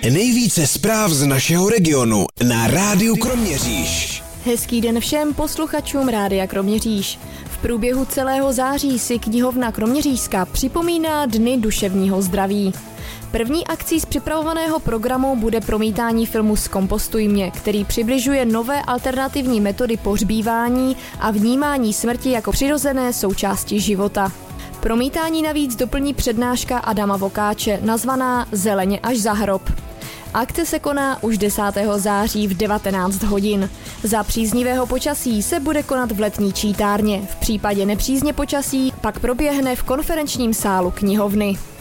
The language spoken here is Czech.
Nejvíce zpráv z našeho regionu na Rádiu Kroměříž. Hezký den všem posluchačům Rádia Kroměříž. V průběhu celého září si knihovna Kroměřížská připomíná Dny duševního zdraví. První akcí z připravovaného programu bude promítání filmu Zkompostuj mě, který přibližuje nové alternativní metody pohřbívání a vnímání smrti jako přirozené součásti života. Promítání navíc doplní přednáška Adama Vokáče, nazvaná Zeleně až za hrob. Akce se koná už 10. září v 19 hodin. Za příznivého počasí se bude konat v letní čítárně, v případě nepřízně počasí pak proběhne v konferenčním sálu knihovny.